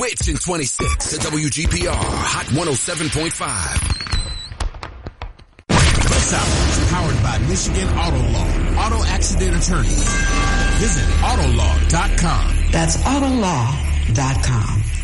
Switch in 26 to WGPR Hot 107.5. This hour is powered by Michigan Auto Law, auto accident attorneys. Visit autolaw.com. That's autolaw.com.